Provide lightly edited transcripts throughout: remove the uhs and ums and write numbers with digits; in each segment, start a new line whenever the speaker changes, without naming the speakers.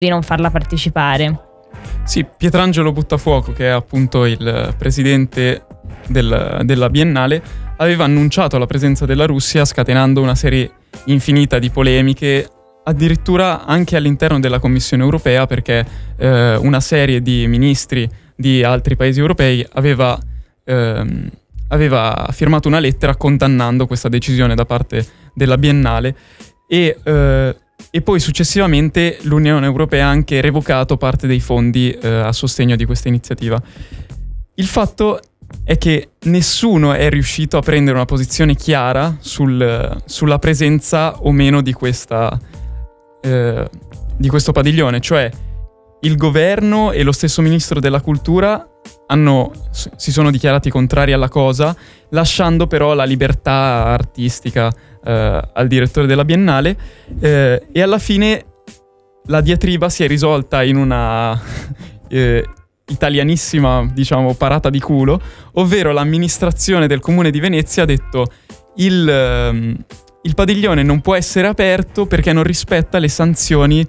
di non farla partecipare.
Sì, Pietrangelo Buttafuoco, che è appunto il presidente della Biennale, aveva annunciato la presenza della Russia, scatenando una serie infinita di polemiche, addirittura anche all'interno della Commissione europea, perché una serie di ministri di altri paesi europei aveva firmato una lettera condannando questa decisione da parte della Biennale e poi successivamente l'Unione Europea ha anche revocato parte dei fondi a sostegno di questa iniziativa. Il fatto è che nessuno è riuscito a prendere una posizione chiara sulla presenza o meno di questo padiglione, cioè il governo e lo stesso ministro della cultura si sono dichiarati contrari alla cosa, lasciando però la libertà artistica al direttore della Biennale, e alla fine la diatriba si è risolta in una italianissima, diciamo, parata di culo, ovvero l'amministrazione del Comune di Venezia ha detto il padiglione non può essere aperto perché non rispetta le sanzioni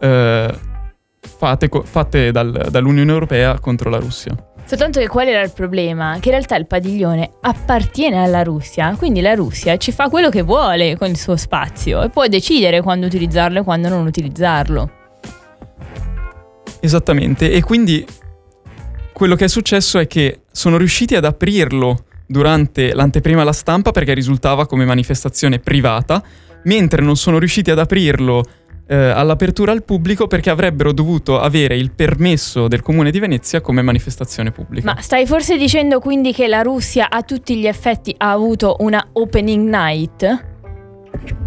fatte dall'Unione Europea contro la Russia.
Soltanto che qual era il problema? Che in realtà il padiglione appartiene alla Russia, quindi la Russia ci fa quello che vuole con il suo spazio e può decidere quando utilizzarlo e quando non utilizzarlo.
Esattamente, e quindi quello che è successo è che sono riusciti ad aprirlo durante l'anteprima alla stampa perché risultava come manifestazione privata, mentre non sono riusciti ad aprirlo all'apertura al pubblico perché avrebbero dovuto avere il permesso del Comune di Venezia come manifestazione pubblica.
Ma stai forse dicendo quindi che la Russia a tutti gli effetti ha avuto una opening night?